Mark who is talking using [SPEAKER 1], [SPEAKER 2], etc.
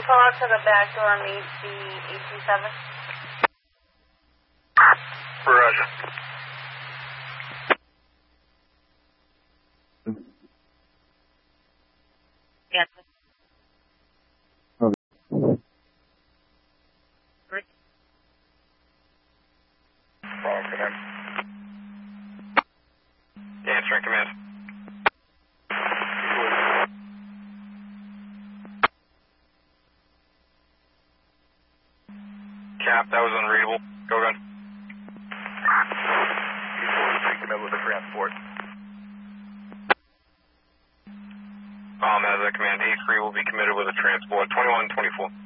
[SPEAKER 1] pull out to the back door and meet the 827.
[SPEAKER 2] Roger.
[SPEAKER 1] Yes.
[SPEAKER 2] Wrong command. Answering command. Cap, that was unreadable. Go ahead. Commit with the transport. As a command, A3 will be committed with a transport. 21-24.